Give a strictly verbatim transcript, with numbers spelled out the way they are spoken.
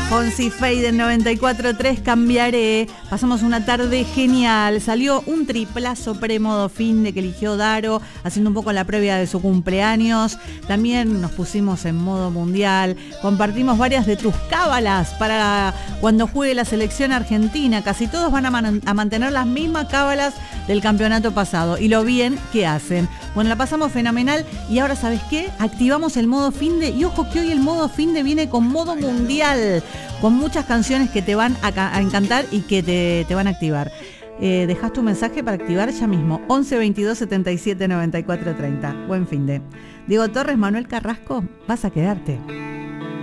Fonsi Fade en noventa y cuatro tres, Cambiaré. Pasamos una tarde genial. Salió un triplazo pre-modo fin de que eligió Daro, haciendo un poco la previa de su cumpleaños. También nos pusimos en modo mundial. Compartimos varias de tus cábalas para cuando juegue la selección argentina. Casi todos van a, man- a mantener las mismas cábalas del campeonato pasado y lo bien que hacen. Bueno, la pasamos fenomenal y ahora, ¿sabes qué? Activamos el modo finde y ojo que hoy el modo finde viene con modo mundial, con muchas canciones que te van a, ca- a encantar y que te, te van a activar. Eh, dejás tu mensaje para activar ya mismo, once veintidós setenta y siete noventa y cuatro treinta. Buen finde. Diego Torres, Manuel Carrasco, vas a quedarte.